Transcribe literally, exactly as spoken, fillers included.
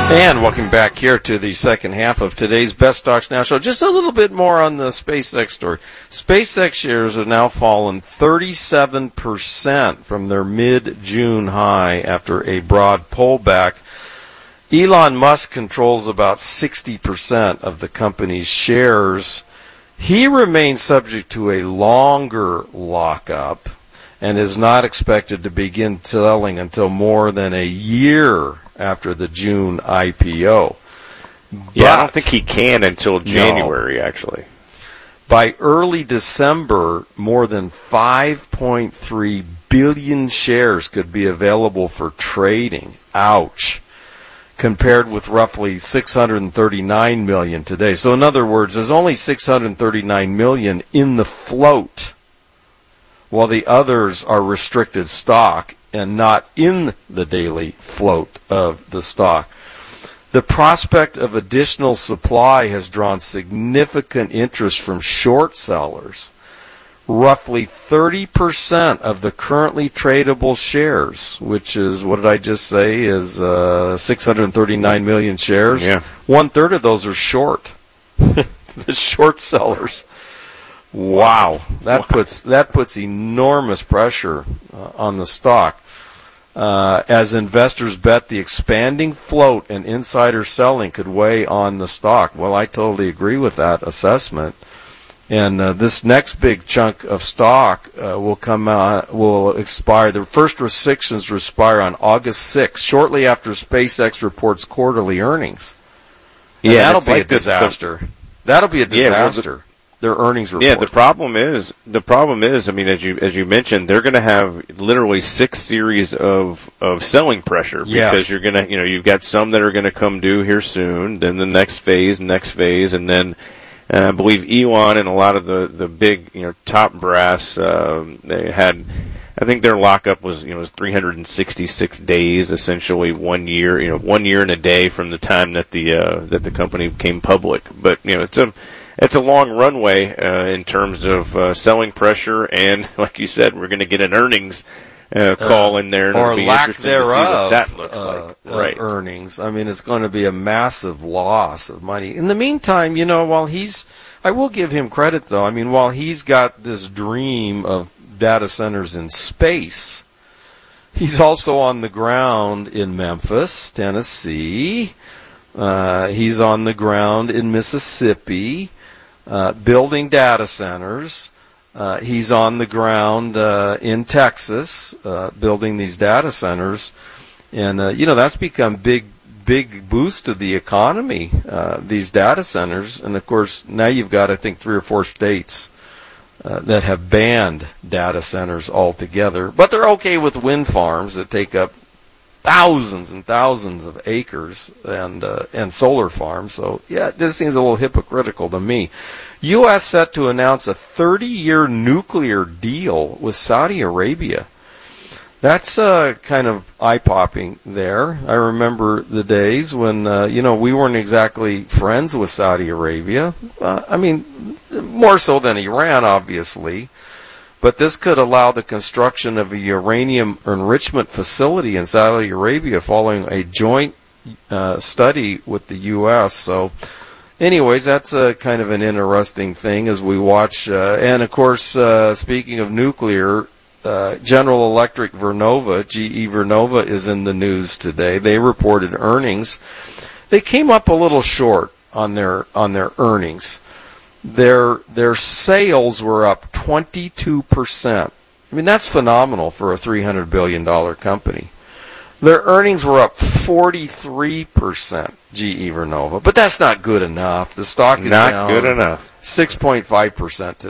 And welcome back here to the second half of today's Best Stocks Now show. Just a little bit more on the SpaceX story. SpaceX shares have now fallen thirty-seven percent from their mid-June high after a broad pullback. Elon Musk controls about sixty percent of the company's shares. He remains subject to a longer lockup and is not expected to begin selling until more than a year after the June I P O. Yeah, but I don't think he can until January, no. actually. By early December, more than five point three billion shares could be available for trading. Ouch. Compared with roughly six hundred thirty-nine million today. So in other words, there's only six hundred thirty-nine million in the float, while the others are restricted stock and not in the daily float of the stock. The prospect of additional supply has drawn significant interest from short sellers. Roughly thirty percent of the currently tradable shares, which is, what did I just say, is uh, six hundred thirty-nine million shares. Yeah. One-third of those are short. The short sellers. Wow, that puts that puts enormous pressure uh, on the stock. Uh, as investors bet the expanding float and insider selling could weigh on the stock. Well, I totally agree with that assessment. And uh, this next big chunk of stock uh, will come out, will expire. The first restrictions will expire on August sixth, shortly after SpaceX reports quarterly earnings. And yeah, that'll be like a disaster. The, that'll be a disaster. Yeah, well, the, Their earnings report. Yeah, the problem is the problem is. I mean, as you as you mentioned, they're going to have literally six series of, of selling pressure because yes. you're going to you know you've got some that are going to come due here soon, then the next phase, next phase, and then uh, I believe Elon and a lot of the, the big you know top brass uh, they had. I think their lockup was you know was three hundred sixty-six days, essentially one year you know one year and a day from the time that the uh, that the company became public. But you know it's a It's a long runway uh, in terms of uh, selling pressure, and like you said, we're going to get an earnings uh, call in there, and or it'll be lack interesting thereof, to see what that looks uh, like. Uh, right, earnings. I mean, it's going to be a massive loss of money. In the meantime, you know, while he's, I will give him credit though. I mean, while he's got this dream of data centers in space, he's also on the ground in Memphis, Tennessee. Uh, he's on the ground in Mississippi. Uh, building data centers. Uh, he's on the ground uh, in Texas uh, building these data centers. And, uh, you know, that's become big, big boost to the economy, uh, these data centers. And, of course, now you've got, I think, three or four states uh, that have banned data centers altogether. But they're okay with wind farms that take up thousands and thousands of acres and uh, and solar farms. So, yeah, this seems a little hypocritical to me. U S set to announce a thirty-year nuclear deal with Saudi Arabia. That's uh, kind of eye-popping there. I remember the days when, uh, you know, we weren't exactly friends with Saudi Arabia. Uh, I mean, more so than Iran, obviously. But this could allow the construction of a uranium enrichment facility in Saudi Arabia following a joint uh, study with the U S. So, anyways, that's a kind of an interesting thing as we watch. Uh, and, of course, uh, speaking of nuclear, uh, General Electric Vernova, G E Vernova, is in the news today. They reported earnings. They came up a little short on their on their earnings. Their their sales were up twenty-two percent. I mean, that's phenomenal for a three hundred billion dollars company. Their earnings were up forty-three percent, G E Vernova. But that's not good enough. The stock is not down good enough. six point five percent today.